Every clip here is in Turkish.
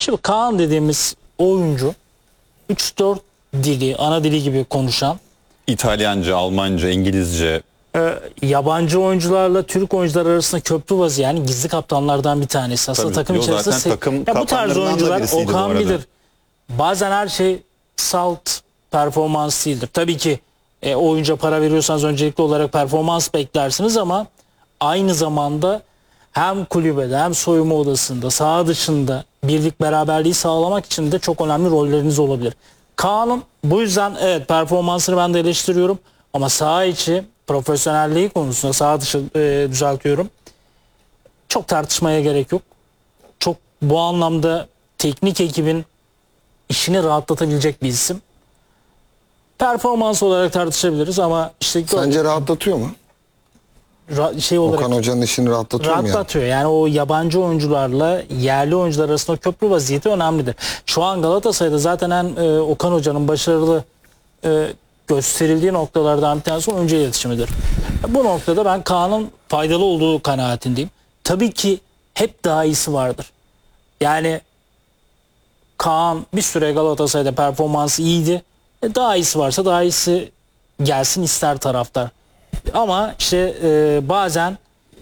Şimdi Kaan dediğimiz oyuncu 3-4 dili, ana dili gibi konuşan, İtalyanca, Almanca, İngilizce. Yabancı oyuncularla Türk oyuncular arasında köprü vazı, yani gizli kaptanlardan bir tanesi. Aslında Tabii, takım yo, içerisinde zaten takım bu tarz kaptanlarından da oyuncular, birisiydi bu Okan arada. bilir. Bazen her şey salt performans değildir. Tabii ki oyuncuya para veriyorsanız öncelikli olarak performans beklersiniz ama aynı zamanda hem kulübede hem soyunma odasında, saha dışında birlik beraberliği sağlamak için de çok önemli rolleriniz olabilir. Kaan'ın bu yüzden evet performansını ben de eleştiriyorum ama saha içi profesyonelliği konusunda, saha dışı düzeltiyorum, çok tartışmaya gerek yok. Çok bu anlamda teknik ekibin işini rahatlatabilecek bir isim. Performans olarak tartışabiliriz ama işte Sence rahatlatıyor mu? şey olarak Okan Hoca'nın işini rahatlatıyor mu yani? rahatlatıyor. Yani o yabancı oyuncularla yerli oyuncular arasında köprü vaziyeti önemlidir. Şu an Galatasaray'da zaten Okan Hoca'nın başarılı gösterildiği noktalardan bir tanesi oyuncu iletişimidir. Bu noktada ben Kaan'ın faydalı olduğu kanaatindeyim. Tabii ki hep daha iyisi vardır. Yani Kaan bir süre Galatasaray'da performansı iyiydi. Daha iyisi varsa daha iyisi gelsin ister taraftar. Ama işte bazen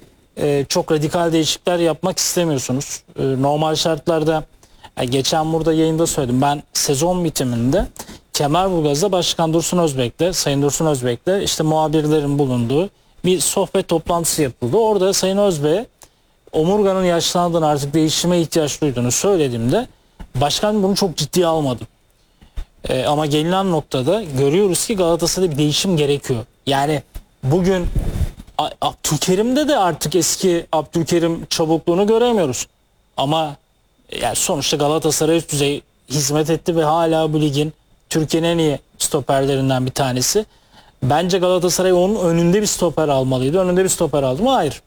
çok radikal değişiklikler yapmak istemiyorsunuz. Normal şartlarda geçen burada yayında söyledim. Ben sezon bitiminde Kemerburgaz'da Başkan Dursun Özbek'le, Sayın Dursun Özbek'le işte muhabirlerin bulunduğu bir sohbet toplantısı yapıldı. Orada Sayın Özbek'e omurganın yaşlandığını, artık değişime ihtiyaç duyduğunu söylediğimde başkan bunu çok ciddiye almadı. Ama gelinen noktada görüyoruz ki Galatasaray'da bir değişim gerekiyor. Yani bugün Abdülkerim'de de artık eski Abdülkerim çabukluğunu göremiyoruz. Ama yani sonuçta Galatasaray üst düzey hizmet etti ve hala bu ligin Türkiye'nin en iyi stoperlerinden bir tanesi. Bence Galatasaray onun önünde bir stoper almalıydı. Önünde bir stoper aldı mı? Hayır.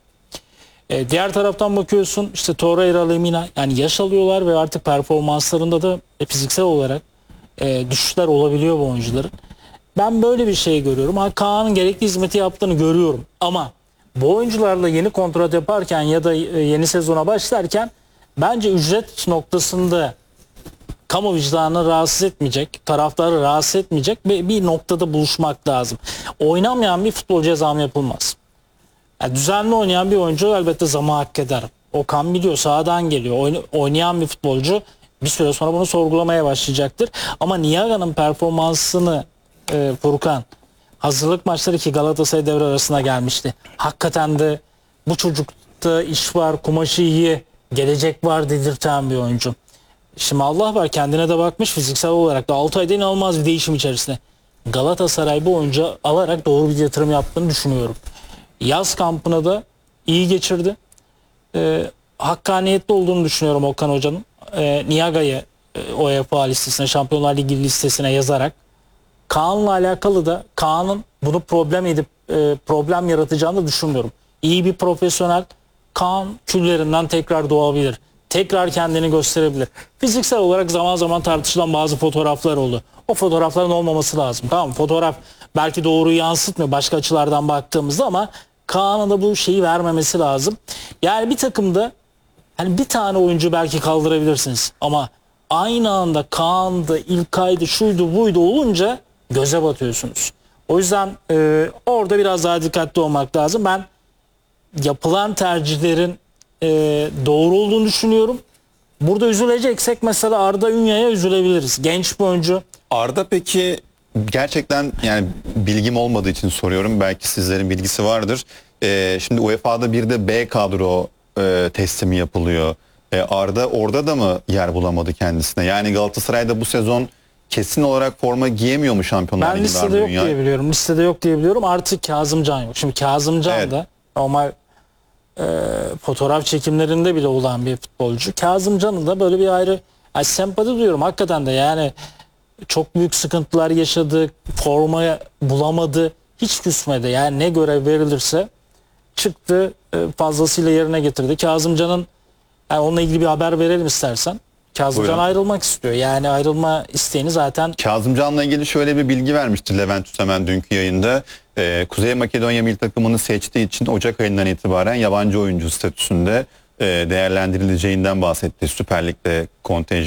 Diğer taraftan bakıyorsun işte Torreira, Lemina, yani yaş alıyorlar ve artık performanslarında da fiziksel olarak düşüşler olabiliyor bu oyuncuların. Ben böyle bir şey görüyorum. Kaan'ın gerekli hizmeti yaptığını görüyorum. Ama bu oyuncularla yeni kontrat yaparken ya da yeni sezona başlarken bence ücret noktasında kamu vicdanını rahatsız etmeyecek, taraftarı rahatsız etmeyecek ve bir noktada buluşmak lazım. Oynamayan bir futbolcuya zam yapılmaz. Yani düzenli oynayan bir oyuncu elbette zamı hak eder. Okan biliyor, sahadan geliyor. Oynayan bir futbolcu bir süre sonra bunu sorgulamaya başlayacaktır. Ama Niaga'nın performansını Furkan, hazırlık maçları ki Galatasaray devre arasına gelmişti. Hakikaten de bu çocukta iş var, kumaşı iyi, gelecek var dedirten bir oyuncu. Şimdi Allah var, kendine de bakmış, fiziksel olarak da 6 ayda inanılmaz bir değişim içerisinde. Galatasaray bu oyuncu alarak doğru bir yatırım yaptığını düşünüyorum. Yaz kampına da iyi geçirdi. Hakkaniyetli olduğunu düşünüyorum Okan Hoca'nın. Niaga'yı UEFA listesine, Şampiyonlar Ligi listesine yazarak. Kaan'la alakalı da Kaan'ın bunu problem yaratacağını düşünmüyorum. İyi bir profesyonel, Kaan küllerinden tekrar doğabilir. Tekrar kendini gösterebilir. Fiziksel olarak zaman zaman tartışılan bazı fotoğraflar oldu. O fotoğrafların olmaması lazım. Tamam, fotoğraf belki doğruyu yansıtmıyor başka açılardan baktığımızda ama Kaan'a da bu şeyi vermemesi lazım. Yani bir takımda hani bir tane oyuncu belki kaldırabilirsiniz ama aynı anda Kaan'da, İlkay'dı, şuydu buydu olunca göze batıyorsunuz. O yüzden orada biraz daha dikkatli olmak lazım. Ben yapılan tercihlerin doğru olduğunu düşünüyorum. Burada üzüleceksek mesela Arda Ünya'ya üzülebiliriz. Genç bir oyuncu. Arda peki gerçekten, yani bilgim olmadığı için soruyorum. Belki sizlerin bilgisi vardır. Şimdi UEFA'da bir de B kadro teslimi yapılıyor. Arda orada da mı yer bulamadı kendisine? Yani Galatasaray'da bu sezon kesin olarak forma giyemiyor mu Şampiyonlar Ben Ligi'nde listede Arda yok Ünya? diye biliyorum. Listede yok diye biliyorum. Artık Kazımcan yok. Şimdi Kazımcan Evet. da normal fotoğraf çekimlerinde bile olan bir futbolcu. Kazımcan'ın da böyle bir ayrı sempati duyuyorum. Hakikaten de yani çok büyük sıkıntılar yaşadı. Forma bulamadı. Hiç küsmedi. Yani ne görev verilirse çıktı, fazlasıyla yerine getirdi. Kazımcan'ın, yani onunla ilgili bir haber verelim istersen. Kazımcan Buyurun. ayrılmak istiyor. Yani ayrılma isteğini zaten Kazımcan'la ilgili şöyle bir bilgi vermişti Levent Üstemen dünkü yayında. Kuzey Makedonya milli takımını seçtiği için Ocak ayından itibaren yabancı oyuncu statüsünde değerlendirileceğinden bahsetti. Süper Lig'de kontenjan